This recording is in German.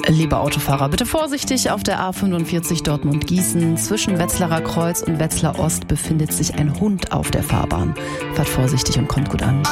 Liebe Autofahrer, bitte vorsichtig auf der A45 Dortmund-Gießen. Zwischen Wetzlarer Kreuz und Wetzlar Ost befindet sich ein Hund auf der Fahrbahn. Fahrt vorsichtig und kommt gut an.